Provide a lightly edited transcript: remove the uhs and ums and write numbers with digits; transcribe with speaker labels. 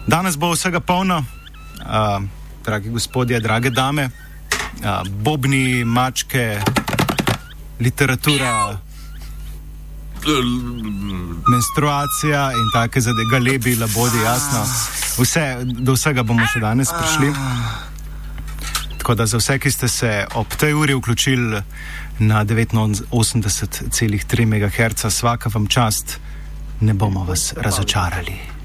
Speaker 1: Danes bo vsega polno, dragi gospodje, drage dame, bobni, mačke, literatura, menstruacija in take zadeve, galebi, labodi, jasno. Do vsega bomo še danes prišli. Tako da za vse, ki ste se ob tej uri vključili na 89,3 MHz, svaka vam čast, ne bomo vas razočarali.